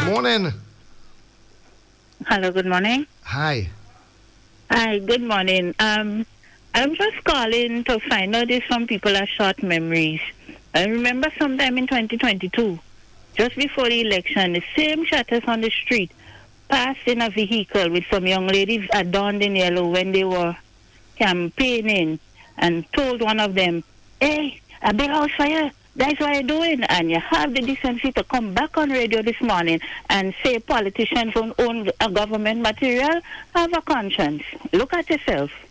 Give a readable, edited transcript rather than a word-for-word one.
Morning. Hello, good morning. Hi. Hi, good morning. I'm just calling to find out if some people have short memories. I remember sometime in 2022, just before the election, the same shutters on the street passed in a vehicle with some young ladies adorned in yellow when they were campaigning and told one of them, hey, a big house fire. That's what I'm doing. And you have the decency to come back on radio this morning and say politicians don't own a government material. Have a conscience. Look at yourself.